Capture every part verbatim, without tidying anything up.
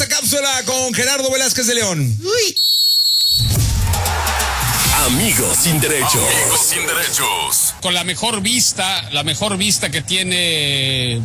a cápsula con Gerardo Velázquez de León. Uy. Amigos sin derechos. Amigos sin derechos. Con la mejor vista, la mejor vista que tiene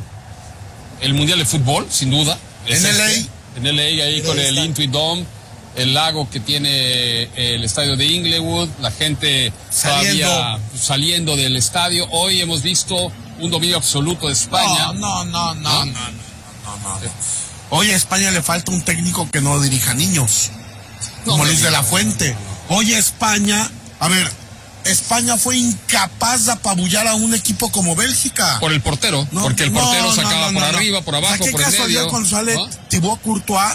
el Mundial de Fútbol, sin duda. En L A. En L A, ahí con el Intuit Dome, el lago que tiene el estadio de Inglewood, la gente Saliendo. todavía saliendo del estadio. Hoy hemos visto un dominio absoluto de España. No, no, no, no, no, no, no, no. Hoy a España le falta un técnico que no dirija niños, No, como no, Luis no, de la no, Fuente. Hoy España, a ver, España fue incapaz de apabullar a un equipo como Bélgica. Por el portero, No, porque el no, portero no, sacaba no, por no, no. arriba, por O sea, abajo, qué por el casualidad medio. cuando sale ¿No? Thibaut Courtois,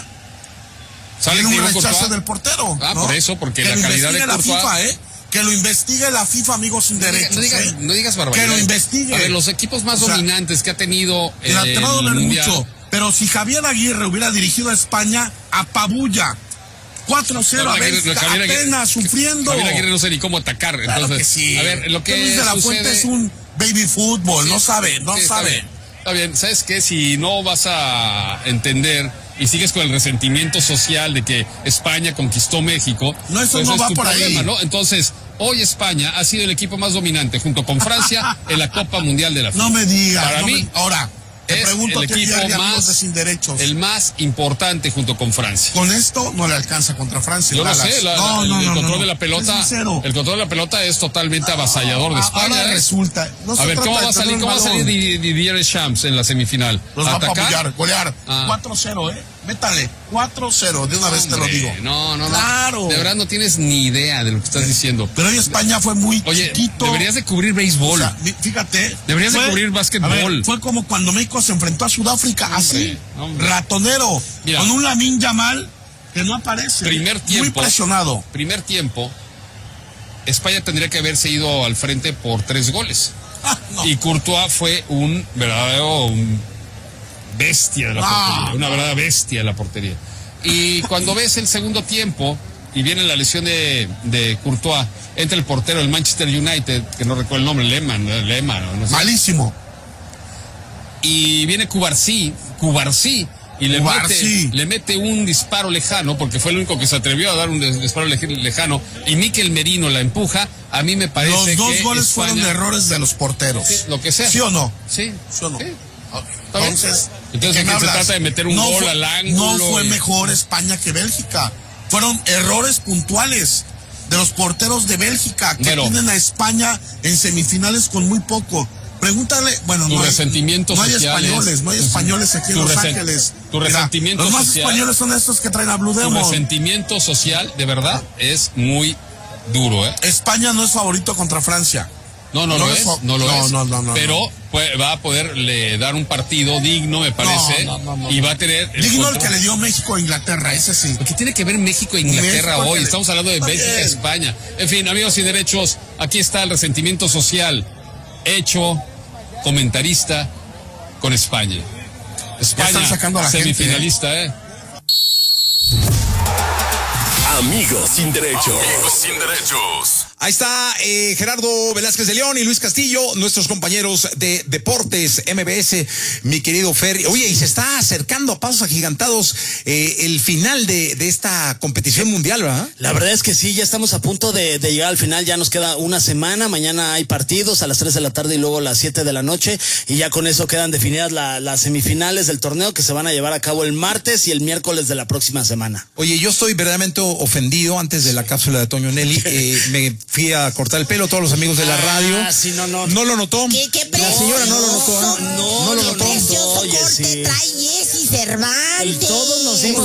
Sale tiene un Thibaut rechazo Courtois. del portero. Ah, ¿no? por eso, porque que la lo calidad de investigue la Courtois. FIFA, ¿eh? Que lo investigue la FIFA, amigos sin No digas, derechos. no digas, ¿eh? no digas barbaridades. Que lo investigue. A ver, los equipos más O sea, dominantes que ha tenido Mira, te va a el doler Mundial. mucho, pero si Javier Aguirre hubiera dirigido a España, apabulla. cuatro cero a Javier Aguirre- Bélgica, Javier Aguirre- apenas sufriendo. Javier Aguirre no sé ni cómo atacar. Claro Entonces, que sí. a ver, lo que Luis de la sucede... Fuente es un baby fútbol, no sabe, no Sí, está sabe. bien, está bien, ¿sabes qué? Si no vas a entender y sigues con el resentimiento social de que España conquistó México, No, eso pues no es va tu por ahí. problema, ¿no? Entonces, hoy España ha sido el equipo más dominante junto con Francia en la Copa Mundial de la FIFA. No me digas. Para no mí, me- Ahora, te es pregunto el a ti, equipo Diario, amigos más, de Sin Derechos. el más importante junto con Francia. Con esto no le alcanza contra Francia. Yo no Dallas. sé, la- no, la- no, el no, control no, de la no. pelota, Es sincero. el control de la pelota es totalmente avasallador de España. Ahora ¿eh? resulta. No se A ver, trata ¿cómo de va a salir, tener cómo va a salir balón. Di- Didier Deschamps en la semifinal? Los va a ¿Atacar? apabullar, golear. Ah. cuatro cero, ¿eh? Métale. cuatro cero, de una vez te lo Hombre, digo. No, no, no. Claro. De verdad no tienes ni idea de lo que estás diciendo. Pero hoy España fue muy Oye, chiquito. deberías de cubrir béisbol. O sea, mi- fíjate. Deberías de fue- cubrir básquetbol. a ver, fue como cuando México se enfrentó a Sudáfrica, así, hombre. ratonero, Mira. con un Lamine Yamal que no aparece. Primer Muy tiempo. presionado. Primer tiempo, España tendría que haberse ido al frente por tres goles. Ah, no. Y Courtois fue un verdadero un bestia de la No, portería, una no. verdadera bestia de la portería. Y cuando ves el segundo tiempo y viene la lesión de, de Courtois, entra el portero del Manchester United, que no recuerdo el nombre, Lehmann, ¿no? Lehmann, ¿no? No sé. Malísimo. Y viene Cubarsí, Cubarsí, y le Cubarsí. mete, le mete un disparo lejano, porque fue el único que se atrevió a dar un des- disparo lej- lejano, y Mikel Merino la empuja. A mí me parece Los dos que goles España- fueron errores de los porteros. Sí, lo que sea. ¿Sí o no? Sí, ¿Sí o no? sí. Ok. Está bien. Entonces, Entonces, ¿de qué aquí se me hablas? trata de meter un gol fue- al ángulo No fue y- mejor España que Bélgica. Fueron errores puntuales de los porteros de Bélgica que Bueno. tienen a España en semifinales con muy poco. Pregúntale, bueno, Tu no hay, resentimiento no hay social españoles, es- no hay españoles aquí en Tu Los resen- Ángeles. tu Mira, resentimiento los más social- españoles son estos que traen a Blue Tu Demon. resentimiento social, de verdad, es muy duro, ¿eh? España no es favorito contra Francia. No, no, No lo es es, fa- no lo no, es. no, no, no, pero no. pues, va a poderle dar un partido digno, me parece, No, no, no, no, y no. va a tener... Digno el control. que le dio México a Inglaterra, ese sí. ¿Qué tiene que ver México e Inglaterra México hoy? que le- Estamos hablando de Está Bélgica e bien. España. En fin, amigos y derechos, aquí está el resentimiento social hecho comentarista con España. España, están sacando a la gente, semifinalista, ¿eh? Amigos sin derechos. Amigos sin derechos. Ahí está eh, Gerardo Velázquez de León y Luis Castillo, nuestros compañeros de Deportes M B S, mi querido Fer. Oye, y se está acercando a pasos agigantados eh, el final de, de esta competición mundial, ¿verdad? La verdad es que sí, ya estamos a punto de, de llegar al final, ya nos queda una semana, mañana hay partidos a las tres de la tarde y luego a las siete de la noche, y ya con eso quedan definidas la, las semifinales del torneo que se van a llevar a cabo el martes y el miércoles de la próxima semana. Oye, yo estoy verdaderamente ofendido antes de la cápsula de Toño Nelly. Eh, me fui a cortar el pelo, todos los amigos de la radio. Ah, sí, no, no. ¿No lo notó? ¿Qué, qué La señora no lo notó. ¿eh? No, No lo no, notó. no. precioso Oye, corte sí. trae Jessy Cervantes. Y todos nos dimos